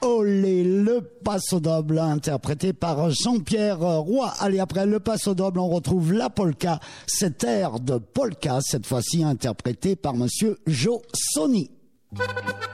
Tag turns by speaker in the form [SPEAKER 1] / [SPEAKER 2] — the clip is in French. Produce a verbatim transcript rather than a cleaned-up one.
[SPEAKER 1] Olé, le Paso Doble, interprété par Jean-Pierre Roy. Allez, après le Paso Doble, on retrouve la polka, cette air de polka, cette fois-ci interprétée par Monsieur Joe Sony.